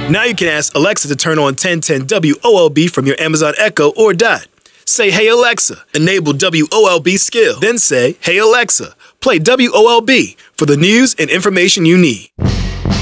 Now you can ask Alexa to turn on 1010 WOLB from your Amazon Echo or Dot. Say, "Hey Alexa, enable WOLB skill." Then say, "Hey Alexa, play WOLB for the news and information you need."